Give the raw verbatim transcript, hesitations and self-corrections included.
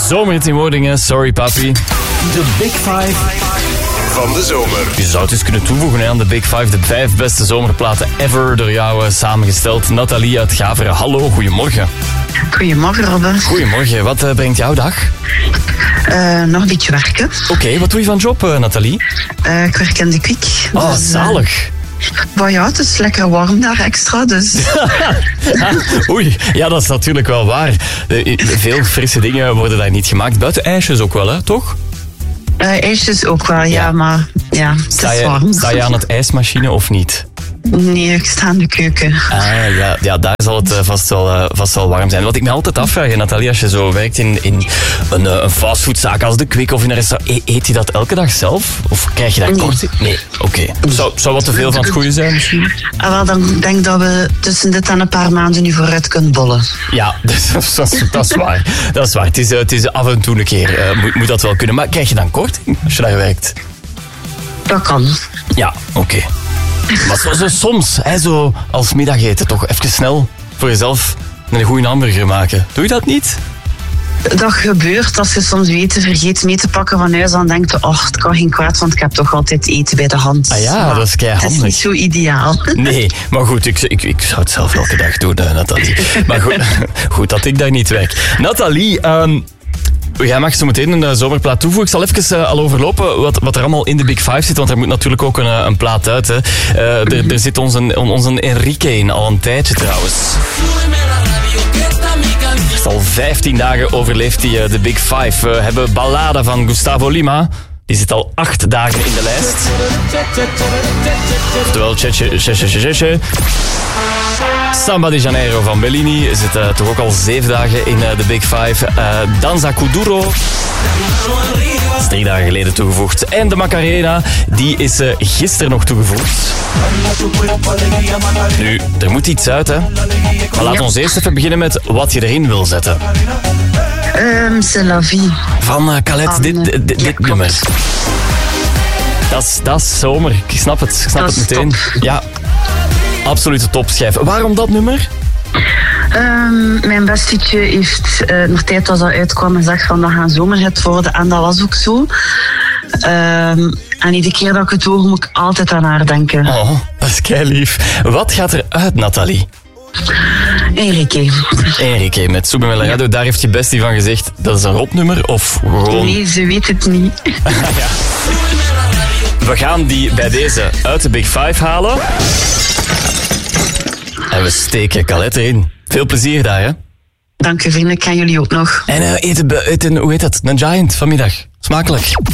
Zomerhit in Wordingen, sorry papi. De Big Five van de zomer. Je zou het eens kunnen toevoegen hè, aan de Big Five. De vijf beste zomerplaten ever door jou uh, samengesteld. Nathalie uit Gaveren, hallo, goedemorgen. Goedemorgen, Robin. Goedemorgen, wat uh, brengt jouw dag? Uh, nog een beetje werken. Oké, okay, wat doe je van job, uh, Nathalie? Uh, ik werk in de Kwik. Oh, dus, zalig. Maar ja, het is lekker warm daar extra, dus... Oei, ja, dat is natuurlijk wel waar. Veel frisse dingen worden daar niet gemaakt. Buiten ijsjes ook wel, hè, toch? Uh, ijsjes ook wel, ja, ja. maar ja, het sta is je, warm. Sta je aan het ijsmachine of niet? Nee, ik sta in de keuken. Ah, ja, ja, daar zal het uh, vast, wel, uh, vast wel warm zijn. Wat ik me altijd afvraag, Nathalie, als je zo werkt in, in een, uh, een fastfoodzaak als de Kwik of in een restaurant, eet je dat elke dag zelf? Of krijg je daar nee. korting? Nee, oké. Okay. Zou, zou wat te veel van het goede zijn misschien? Ah, wel, dan denk ik dat we tussen dit en een paar maanden nu vooruit kunnen bollen. Ja, dat is, dat is, dat is waar. Dat is waar. Het is, uh, het is af en toe een keer, uh, moet, moet dat wel kunnen. Maar krijg je dan korting als je daar werkt? Dat kan. Ja, oké. Okay. Maar zo, zo soms, hè, zo als middageten, toch even snel voor jezelf een goede hamburger maken. Doe je dat niet? Dat gebeurt als je soms eten vergeet mee te pakken van huis. Dan denk je, oh, het kan geen kwaad, want ik heb toch altijd eten bij de hand. Ah ja, maar dat is keihandig. Het is niet zo ideaal. Nee, maar goed, ik, ik, ik zou het zelf elke dag doen, Nathalie. Maar goed, goed dat ik daar niet werk. Nathalie, um, jij mag zo meteen een uh, zomerplaat toevoegen. Ik zal even uh, al overlopen wat, wat er allemaal in de Big Five zit, want er moet natuurlijk ook een, een plaat uit. Hè. Uh, er, er zit onze, onze Enrique in, al een tijdje trouwens. Al vijftien dagen overleeft hij uh, de Big Five. We hebben Ballada van Gustavo Lima. Die zit al acht dagen in de lijst. Oftewel Cheche, Cheche, Cheche. Samba de Janeiro van Bellini zit uh, toch ook al zeven dagen in uh, de Big Five. Uh, Danza Kuduro is drie dagen geleden toegevoegd. En de Macarena, die is uh, gisteren nog toegevoegd. Nu, er moet iets uit, hè. Maar laat ons eerst even beginnen met wat je erin wil zetten. Um, C'est la vie. Van uh, Khaled, Van, dit, dit, dit ja, nummer. Dat is, dat is zomer. Ik snap het. Ik snap dat het meteen. Top. Ja, absolute topschijf. Waarom dat nummer? Um, mijn bestietje heeft uh, nog tijd als dat uitkwam en zegt van dat gaan zomerhit worden. En dat was ook zo. Um, en iedere keer dat ik het hoor, moet ik altijd aan haar denken. Oh, dat is keilief. Wat gaat er uit, Nathalie? Enrique. Enrique met Sube Melarado, ja. Daar heeft je bestie van gezegd, dat is een rocknummer of gewoon... Nee, ze weet het niet. Ja. We gaan die bij deze uit de Big Five halen. En we steken Khaled erin. Veel plezier daar, hè? Dank u, vrienden. Ik ken jullie ook nog. En uh, eten, eten, hoe heet dat? Een Giant vanmiddag. Smakelijk.